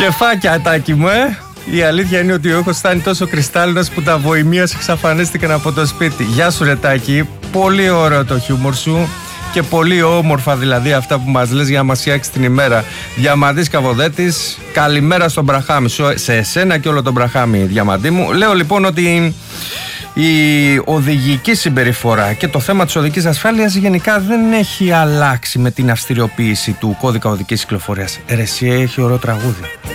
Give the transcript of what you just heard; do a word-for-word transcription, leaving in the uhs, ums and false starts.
Κεφάκια, Τάκη μου, ε! Η αλήθεια είναι ότι ο ήχος φτάνει τόσο κρυστάλλινος που τα βοημίας εξαφανίστηκαν από το σπίτι. Γεια σου, ρε Τάκη. Πολύ ωραίο το χιούμορ σου και πολύ όμορφα δηλαδή αυτά που μας λες για να μας φτιάξει την ημέρα. Διαμαντής Καβοδέτης, καλημέρα στον Μπραχάμι σου, σε εσένα και όλο τον Μπραχάμι, Διαμαντή μου. Λέω λοιπόν ότι η οδηγική συμπεριφορά και το θέμα της οδικής ασφάλειας γενικά δεν έχει αλλάξει με την αυστηριοποίηση του κώδικα οδικής κυκλοφορίας. Ρε εσύ, έχει ωραίο τραγούδι.